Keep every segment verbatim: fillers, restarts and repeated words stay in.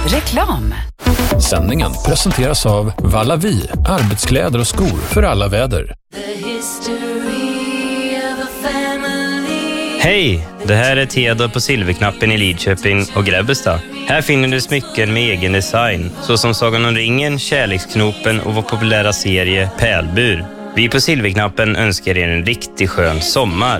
Reklam. Sändningen presenteras av Vallavi, arbetskläder och skor för alla väder. Hej, det här är Theodor på Silverknappen i Lidköping och Grebbestad. Här finner du smycken med egen design, såsom Sagan om ringen, Kärleksknopen och vår populära serie Pärlbur. Vi på Silverknappen önskar er en riktigt skön sommar.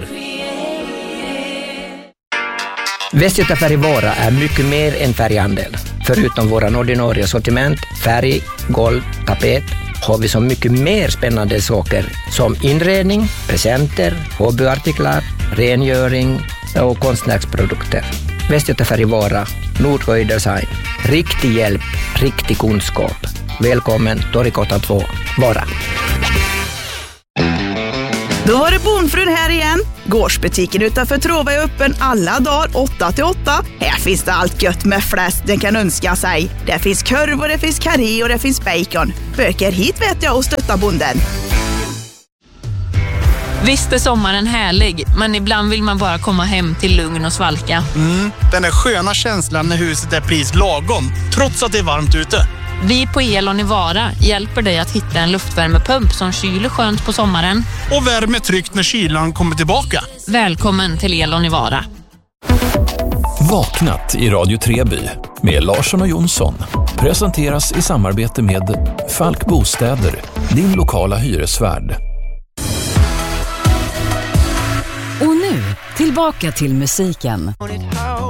Västgöta Färgvara är mycket mer än färghandel. Förutom våra ordinarie sortiment, färg, golv, tapet, har vi så mycket mer spännande saker som inredning, presenter, hobbyartiklar, rengöring och konstnärsprodukter. Västgöta Färgvara, Nordsjö Design. Riktig hjälp, riktig kunskap. Välkommen Torgatan två, Vara. Då var det Bonfrun här igen. Gårdsbutiken utanför Trova är öppen alla dagar åtta till åtta. Här finns det allt gött med fläsk den kan önska sig. Det finns korv och det finns karré och det finns bacon. Böker hit vet jag och stötta bonden. Visst är sommaren härlig, men ibland vill man bara komma hem till lugn och svalka. Mm, den där sköna känslan när huset är pris lagom, trots att det är varmt ute. Vi på Elon i Vara hjälper dig att hitta en luftvärmepump som kyler skönt på sommaren. Och värmer tryggt när kylan kommer tillbaka. Välkommen till Elon i Vara. Vaknat i Radio Treby med Larsson och Jonsson. Presenteras i samarbete med Falk Bostäder, din lokala hyresvärd. Och nu, tillbaka till musiken.